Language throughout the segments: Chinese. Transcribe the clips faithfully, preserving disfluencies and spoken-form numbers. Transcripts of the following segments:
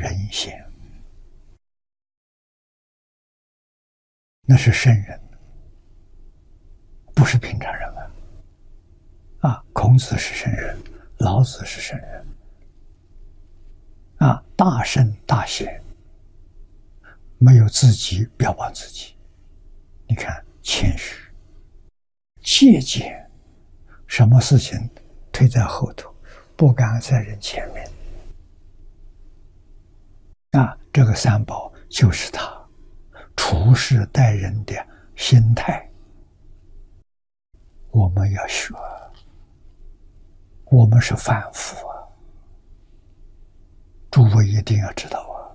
人仙，那是圣人，不是平常人啊！啊，孔子是圣人，老子是圣人，啊，大圣大贤，没有自己标榜自己。你看，谦虚、节俭，什么事情推在后头，不敢在人前面。啊，这个三宝就是他处事待人的心态，我们要学。我们是凡夫啊，诸位一定要知道啊。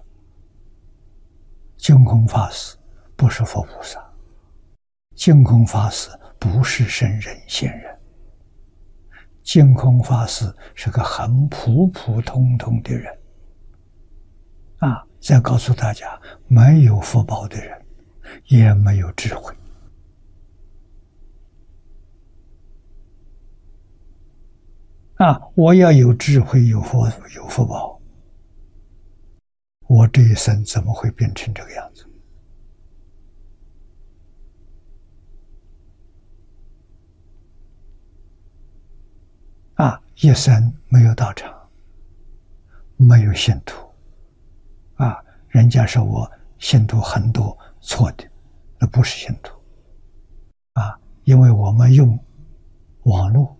净空法师不是佛菩萨，净空法师不是圣人仙人，净空法师是个很普普通通的人啊。再告诉大家，没有福报的人，也没有智慧啊。我要有智慧，有福，有福报，我这一生怎么会变成这个样子？啊，一生没有道场，没有信徒。啊，人家说我信徒很多，错的，那不是信徒。啊，因为我们用网络、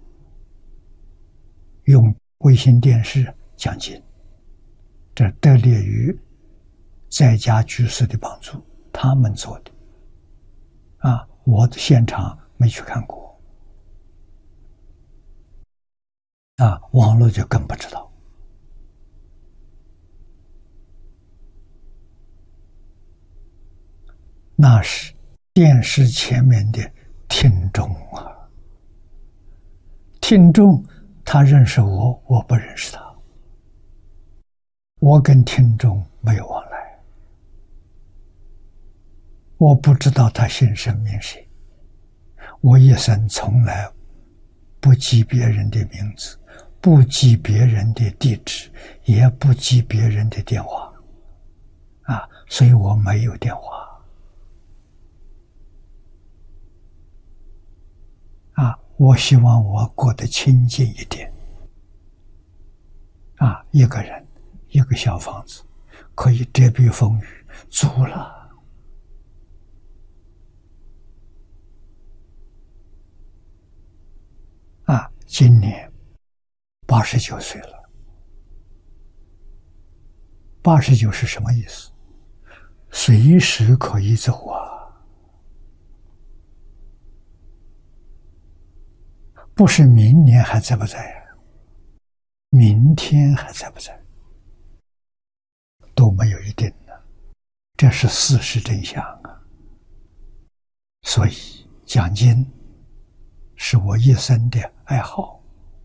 用卫星电视讲经，这得力于在家居士的帮助，他们做的。啊，我的现场没去看过。啊，网络就更不知道。那是电视前面的听众啊，听众他认识我，我不认识他，我跟听众没有往来，我不知道他姓甚名谁，我一生从来不记别人的名字，不记别人的地址，也不记别人的电话啊，所以我没有电话。啊，我希望我过得清净一点。啊，一个人，一个小房子，可以遮蔽风雨，足了。啊，今年八十九岁了。八十九是什么意思？随时可以走啊。不是明年还在不在呀？明天还在不在？都没有一定的，这是事实真相啊。所以讲经是我一生的爱好。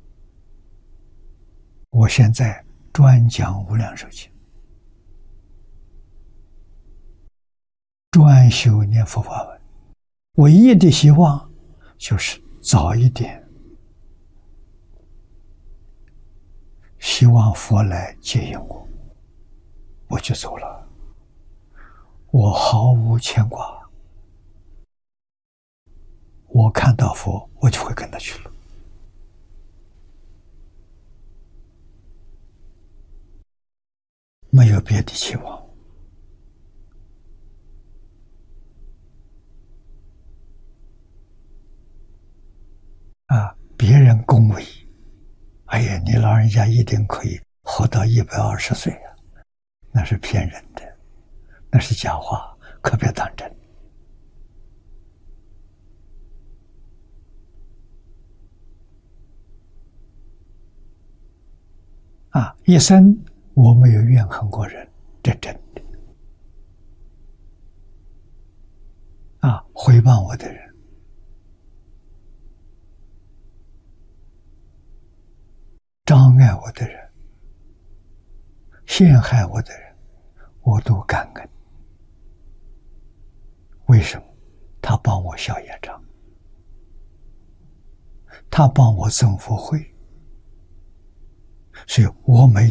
我现在专讲无量寿经，专修念佛法门，唯一的希望就是早一点。希望佛来接引我，我就走了。我毫无牵挂，我看到佛，我就会跟他去了。没有别的期望。啊，别人恭维。哎呀，你老人家一定可以活到一百二十岁啊！那是骗人的，那是假话，可别当真。啊，一生我没有怨恨过人，这真的。啊，诽谤我的人，障碍我的人，陷害我的人，我都感恩。为什么？他帮我消业障，他帮我增福慧，所以我没